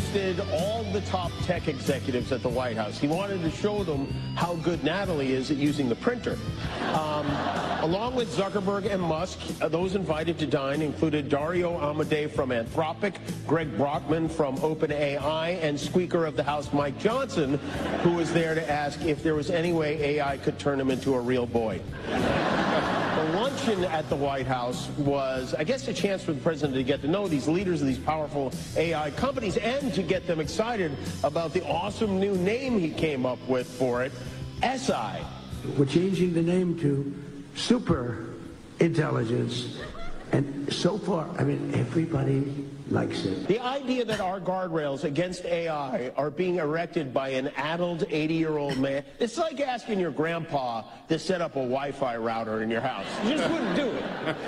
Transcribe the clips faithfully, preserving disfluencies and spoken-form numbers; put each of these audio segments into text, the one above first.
hosted all the top tech executives at the White House. He wanted to show them how good Natalie is at using the printer. Um, along with Zuckerberg and Musk, uh, those invited to dine included Dario Amodei from Anthropic, Greg Brockman from OpenAI, and Speaker of the House Mike Johnson, who was there to ask if there was any way A I could turn him into a real boy. The luncheon at the White House was, I guess, a chance for the president to get to know these leaders of these powerful A I companies and to get them excited about the awesome new name he came up with for it, S I. We're changing the name to Super Intelligence. And so far, I mean, everybody likes it. The idea that our guardrails against A I are being erected by an addled eighty-year-old man, it's like asking your grandpa to set up a Wi-Fi router in your house. You just wouldn't do it.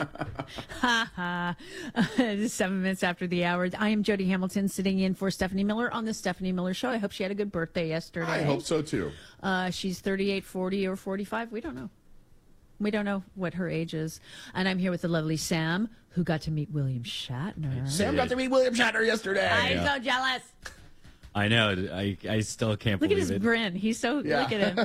Ha ha. Seven minutes after the hour. I am Jody Hamilton sitting in for Stephanie Miller on the Stephanie Miller Show. I hope she had a good birthday yesterday. I hope so, too. Uh, she's thirty-eight, forty, or forty-five. We don't know. We don't know what her age is. And I'm here with the lovely Sam, who got to meet William Shatner. Sam got to meet William Shatner yesterday. I'm Yeah. so jealous. I know. I I still can't Look at believe his it. grin. He's so, Yeah. look at him.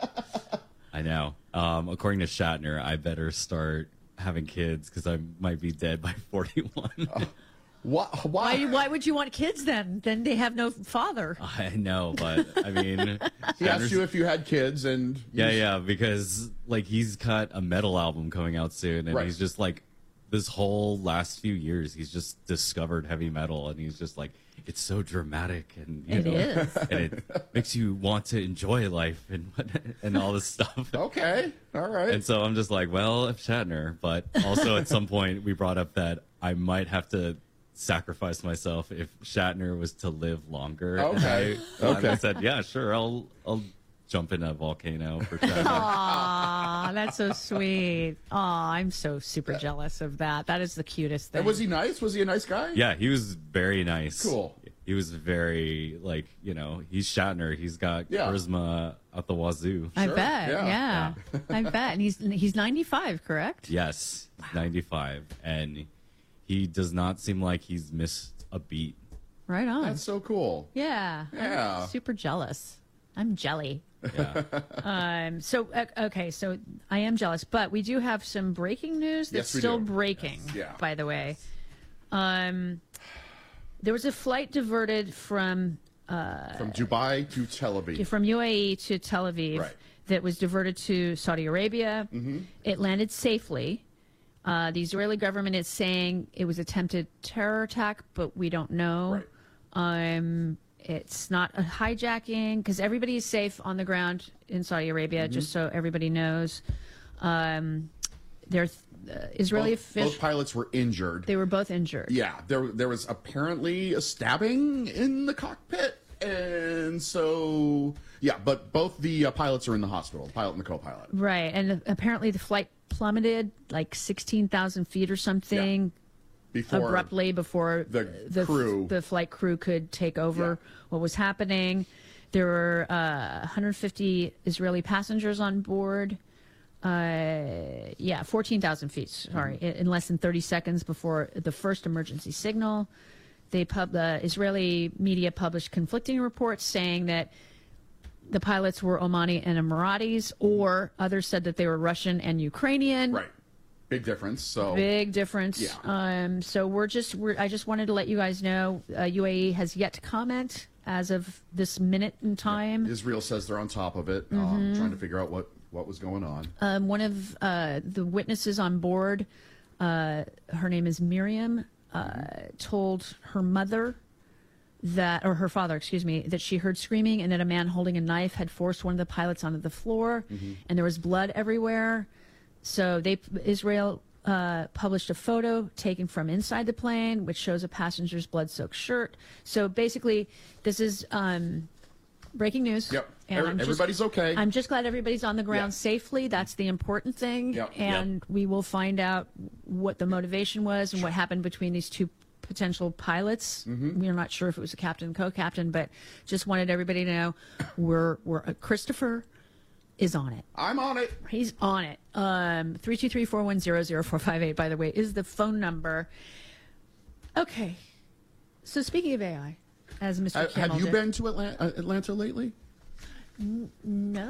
I know. Um, according to Shatner, I better start having kids because I might be dead by forty-one. Why? Why, Why? why would you want kids then? Then they have no father. I know, but I mean, He asked Shatner's- you if you had kids, and yeah, yeah, because like he's got a metal album coming out soon, and Right. he's just like this whole last few years, he's just discovered heavy metal, and he's just like, it's so dramatic, and you It know, is. and it makes you want to enjoy life and and all this stuff. Okay, all right. And so I'm just like, well, if Shatner, but also at some point we brought up that I might have to sacrifice myself if Shatner was to live longer. Okay. And I, Okay. I said, yeah, sure, I'll I'll jump in a volcano for Shatner. Aw, that's so sweet. Aw, I'm so super jealous of that. That is the cutest thing. And was he nice? Was he a nice guy? Yeah, he was very nice. Cool. He was very like, you know, he's Shatner. He's got Yeah. charisma out the wazoo. I Sure, bet. yeah. Yeah. I bet. And he's he's ninety-five, correct? Yes, ninety-five, and he does not seem like he's missed a beat. Right on. That's so cool. yeah. I'm Yeah. super jealous. I'm jelly. Yeah. Um. So uh, okay. So I am jealous, but we do have some breaking news that's Yes, we still do. breaking. Yeah. By the way, um, there was a flight diverted from From Dubai to Tel Aviv. from U A E to Tel Aviv Right. that was diverted to Saudi Arabia. Mm-hmm. It landed safely. Uh, the Israeli government is saying it was attempted terror attack, but we don't know. Right. Um, it's not a hijacking because everybody is safe on the ground in Saudi Arabia, Mm-hmm. just so everybody knows. Um, there's uh, Israeli both, officials. both pilots were injured. They were both injured. Yeah, there there was apparently a stabbing in the cockpit, and so yeah, but both the uh, pilots are in the hospital, the pilot and the co-pilot. Right. And apparently the flight plummeted like sixteen thousand feet or something. Before abruptly before the crew- the flight crew could take over Yeah. what was happening. There were uh, one hundred fifty Israeli passengers on board. Uh, yeah, fourteen thousand feet. Sorry, Mm-hmm. in, in less than thirty seconds before the first emergency signal. They pub the Israeli media published conflicting reports saying that the pilots were Omani and Emiratis, or others said that they were Russian and Ukrainian. Right, big difference. So Big difference. Yeah. Um, so we're just, we're, I just wanted to let you guys know, uh, U A E has yet to comment as of this minute in time. Israel says they're on top of it, Mm-hmm. um, trying to figure out what what was going on. Um, one of uh, the witnesses on board, uh, her name is Miriam, uh, told her mother that, or her father, excuse me, that she heard screaming and that a man holding a knife had forced one of the pilots onto the floor, and there was blood everywhere. So they, Israel uh, published a photo taken from inside the plane, which shows a passenger's blood-soaked shirt. So basically, this is um, breaking news. Yep. And Every- I'm just- everybody's okay. I'm just glad everybody's on the ground Yeah. safely. That's the important thing. Yep. And we will find out what the motivation was and what happened between these two potential pilots. Mm-hmm. We're not sure if it was a captain, co-captain, but just wanted everybody to know we're we're uh, Christopher is on it. I'm on it. He's on it. Um, three two three, four one zero, zero four five eight, by the way, is the phone number. Okay. So speaking of A I, as Mister Have, Kimmel have you did. been to Atlanta, uh, Atlanta lately? No.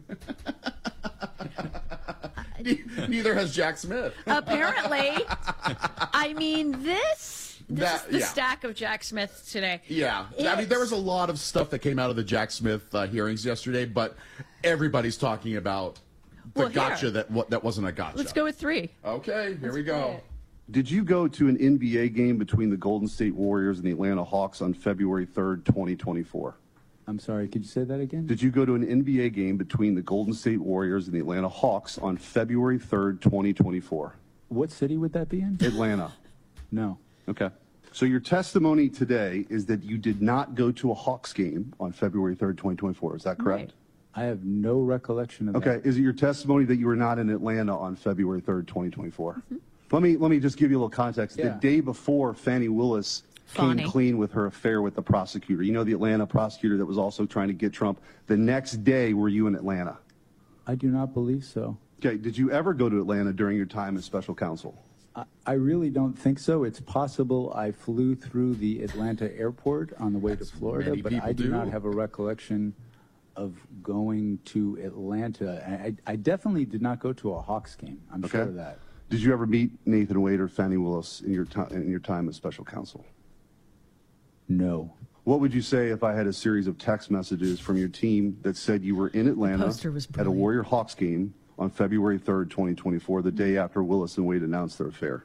Neither has Jack Smith. Apparently. I mean, this, this That- is the yeah. stack of Jack Smith today. Yeah, I mean, there was a lot of stuff that came out of the Jack Smith uh, hearings yesterday, but everybody's talking about the Well, here. gotcha that what that wasn't a gotcha. Let's go with three. Okay, here we play go. it. Did you go to an N B A game between the Golden State Warriors and the Atlanta Hawks on February third, twenty twenty-four? I'm sorry, could you say that again? Did you go to an N B A game between the Golden State Warriors and the Atlanta Hawks on February third, twenty twenty-four? What city would that be in? Atlanta. No. Okay. So your testimony today is that you did not go to a Hawks game on February third, twenty twenty-four. Is that correct? Right. I have no recollection of that. Okay. Is it your testimony that you were not in Atlanta on February third, twenty twenty-four? Let me let me just give you a little context. Yeah. The day before Fannie Willis Fani. came clean with her affair with the prosecutor, you know, the Atlanta prosecutor that was also trying to get Trump, the next day were you in Atlanta? I do not believe so. Okay. Did you ever go to Atlanta during your time as special counsel? I, I really don't think so. It's possible I flew through the Atlanta airport on the way to Florida, many but people I do, do. not have a recollection of going to Atlanta. I, I definitely did not go to a Hawks game. I'm Okay. sure of that. Did you ever meet Nathan Wade or Fannie Willis in your time in your time as special counsel? No. What would you say if I had a series of text messages from your team that said you were in Atlanta poster was at a brilliant. Warrior Hawks game on February third, twenty twenty-four, the day after Willis and Wade announced their affair?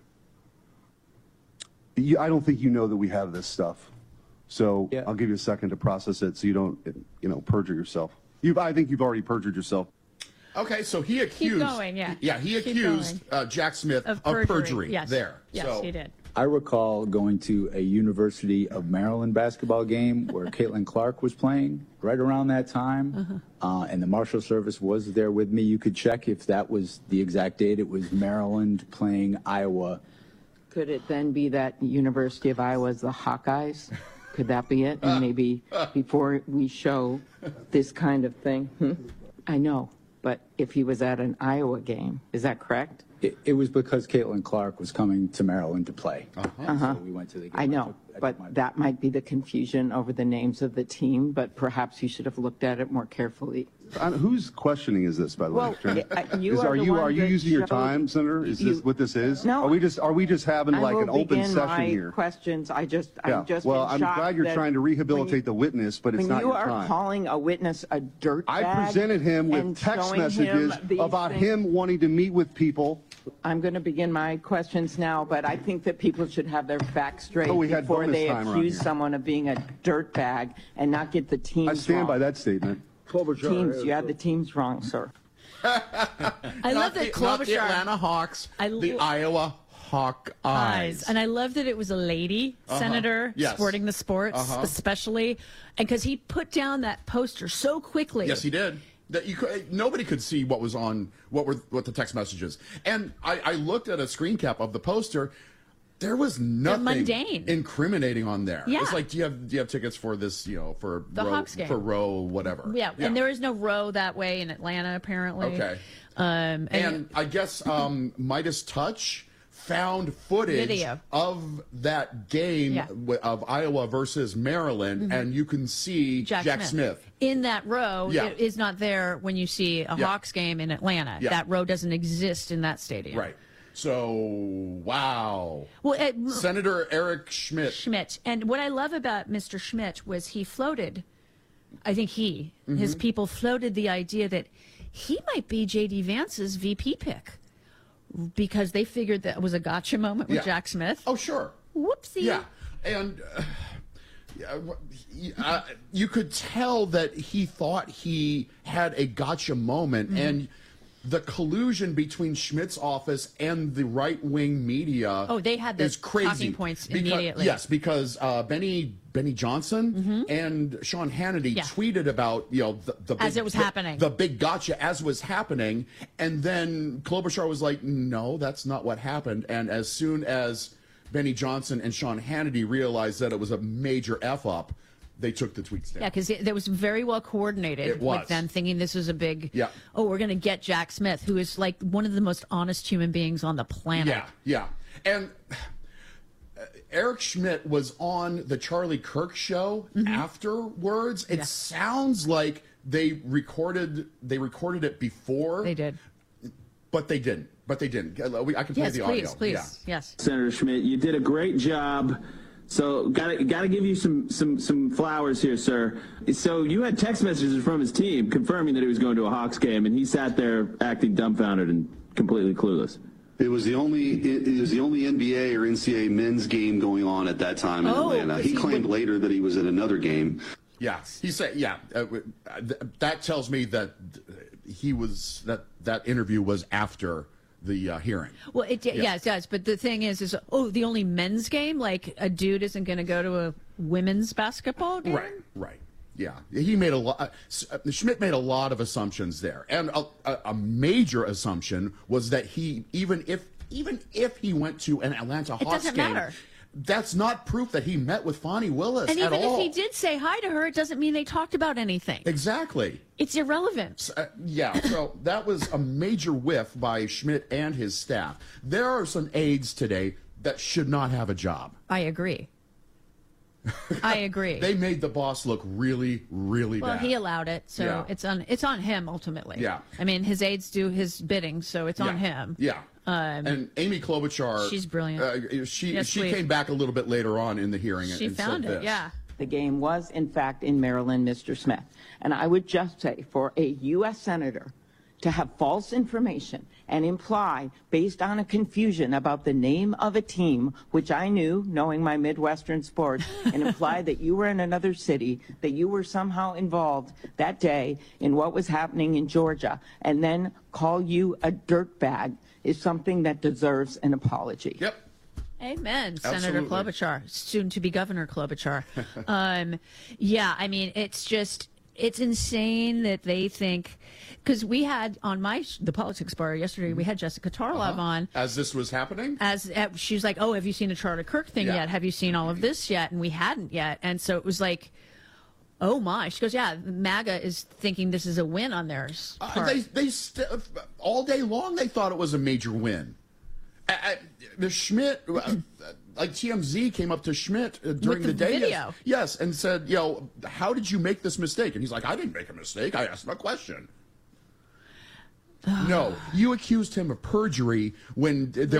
You, I don't think you know that we have this stuff. So Yeah. I'll give you a second to process it so you don't, you know, perjure yourself. You've, I think you've already perjured yourself. Okay, so he accused. going, yeah. Yeah, he Keep accused uh, Jack Smith Of of perjury. perjury. Yes. There. Yes, so, he did. I recall going to a University of Maryland basketball game where Caitlin Clark was playing right around that time, uh, and the Marshal Service was there with me. You could check if that was the exact date. It was Maryland playing Iowa. Could it then be that University of Iowa is the Hawkeyes? Could that be it? And maybe before we show this kind of thing, hmm? I know, but if he was at an Iowa game, is that correct? It, it was because Caitlin Clark was coming to Maryland to play. Uh-huh. So we went to the game. I know, took- I took but my- that might be the confusion over the names of the team, but perhaps you should have looked at it more carefully. Uh, whose questioning is this, by the Well, way? Trent? I- you Is- are are the you one are you that using your showed- time, Senator? Is you- this what this is? No. Are we just are we just having I like will an open begin session my here? questions. I just, Yeah. I'm just Well, in I'm shock glad you're that trying to when rehabilitate you- the witness, but it's when not you your are time. calling a witness a dirtbag, I presented him with and text showing him messages these about things- him wanting to meet with people. I'm going to begin my questions now, but I think that people should have their facts straight Oh, we had before bonus they time around accuse here. someone of being a dirtbag and not get the teams I stand wrong. by that statement. Teams, you had the teams wrong, sir. I Not love the, that not the Klobuchar Atlanta Hawks, I the lo- Iowa Hawkeyes. eyes. And I love that it was a lady senator Yes. sporting the sports, Uh-huh. especially, and because he put down that poster so quickly. Yes, he did. That you could, nobody could see what was on what were what the text messages. And I, I looked at a screen cap of the poster. There was nothing mundane. incriminating on there. Yeah. It's like, do you have do you have tickets for this? You know, for The row, Hawks game. for row whatever. Yeah, and there is no row that way in Atlanta, apparently. Okay. Um, and, And I guess um, Midas Touch found footage Video. of that game Yeah. w- of Iowa versus Maryland, and you can see Jack, Jack, Smith. Smith. in that row. Yeah. It is not there when you see a Yeah. Hawks game in Atlanta. Yeah. That row doesn't exist in that stadium. Right. So, wow. Well, it, Senator Eric Schmidt. Schmidt. And what I love about Mister Schmidt was he floated, I think he, Mm-hmm. his people floated the idea that he might be J D Vance's V P pick because they figured that was a gotcha moment with Yeah. Jack Smith. Oh, sure. Whoopsie. Yeah. And uh, yeah, wh- uh, you could tell that he thought he had a gotcha moment. Mm-hmm. And the collusion between Schmidt's office and the right-wing media Oh, they had the is crazy. talking points Because- immediately. Yes, because uh, Benny Benny Johnson and Sean Hannity Mm-hmm. Yeah. tweeted about, you know, the, the As big- it was the- happening. the big gotcha as was happening, and then Klobuchar was like, no, that's not what happened. And as soon as Benny Johnson and Sean Hannity realized that it was a major F-up, they took the tweets down. Yeah, because it, that was very well coordinated It was. with them thinking this was a big, Yeah. oh, we're going to get Jack Smith, who is like one of the most honest human beings on the planet. Yeah, yeah. And uh, Eric Schmidt was on the Charlie Kirk show Mm-hmm. afterwards. It Yeah. sounds like they recorded they recorded it before. They did. But they didn't. But they didn't. Uh, we- I can play Yes, the please, audio. please. Yeah. Yes. Senator Schmidt, you did a great job. So gotta gotta give you some some some flowers here, sir. So you had text messages from his team confirming that he was going to a Hawks game, and he sat there acting dumbfounded and completely clueless. It was the only it, it was the only N B A or N C A A men's game going on at that time in Oh, Atlanta. He he claimed would- later that he was at another game. Yeah, he said. Yeah, uh, th- that tells me that he was that that interview was after the uh, hearing. Well, it yeah. it does. But the thing is, is oh, the only men's game? Like a dude isn't going to go to a women's basketball game? Right, right. Yeah, he made a lot. Uh, Schmidt made a lot of assumptions there, and a, a, a major assumption was that he, even if even if he went to an Atlanta It Hawks doesn't game, matter. that's not proof that he met with Fonnie Willis And at even all. if he did say hi to her, it doesn't mean they talked about anything. Exactly. It's irrelevant. Uh, yeah, so that was a major whiff by Schmidt and his staff. There are some aides today that should not have a job. I agree. I agree. They made the boss look really, really well, bad. he allowed it, so Yeah. it's on it's on him ultimately. Yeah. I mean, his aides do his bidding, so it's on Yeah. him. Yeah. Um, and Amy Klobuchar, she's brilliant. Uh, she Yes, she please. came back a little bit later on in the hearing. She and found said it. this. Yeah. The game was, in fact, in Maryland, Mister Smith. And I would just say for a U S senator to have false information and imply, based on a confusion about the name of a team, which I knew, knowing my Midwestern sports, and imply that you were in another city, that you were somehow involved that day in what was happening in Georgia, and then call you a dirtbag is something that deserves an apology. Yep. Amen, Senator Absolutely. Klobuchar, soon to be Governor Klobuchar. um, yeah, I mean, it's just it's insane that they think because we had on my sh- the politics bar yesterday we had Jessica Tarlov Uh-huh. on As this was happening? as uh, she was like, oh, have you seen the Charlie Kirk thing Yeah. yet? Have you seen all of this yet? And we hadn't yet, and so it was like, oh my. She goes, yeah, MAGA is thinking this is a win on theirs. Uh, part. they they st- all day long they thought it was a major win. I, I, the Schmidt, uh, like T M Z came up to Schmidt uh, during the the, day, video. yes, yes, and said, "You know, how did you make this mistake?" And he's like, "I didn't make a mistake. I asked him a question." No, you accused him of perjury when there